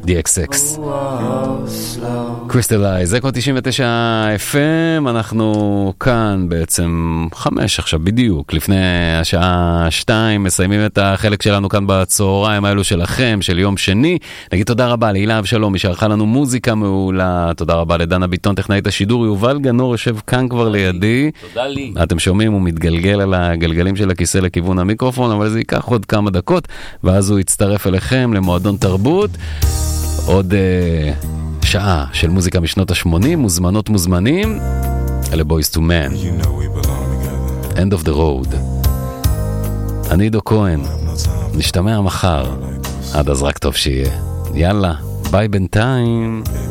DXX. קריסטלייז, אקו 99 FM, אנחנו כאן בעצם 5 עכשיו בדיוק, לפני השעה 2, מסיימים את החלק שלנו כאן בצהריים האלו שלכם, של יום שני. נגיד תודה רבה להילה אבשלום, היא שערכה לנו מוזיקה מעולה, תודה רבה לדנה ביטון, טכנאית השידור, יובל גנור יושב כאן כבר לידי. תודה לי. אתם שומעים, הוא מתגלגל על הגלגלים של הכיסא לכיוון המיקרופון, אבל זה ייקח עוד כמה דקות, ואז הוא יצטרף אליכם למועדון תרבות. עוד שעה של מוזיקה משנות ה-80, מוזמנות מוזמנים, אלה Boys to Men, End of the Road. אני עידו כהן, נשתמע מחר, עד אז רק טוב שיהיה. יאללה, ביי בינתיים.